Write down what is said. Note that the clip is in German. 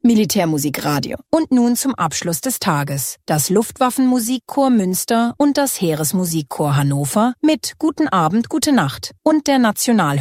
Militärmusikradio. Und nun zum Abschluss des Tages. Das Luftwaffenmusikchor Münster und das Heeresmusikchor Hannover mit Guten Abend, gute Nacht und der National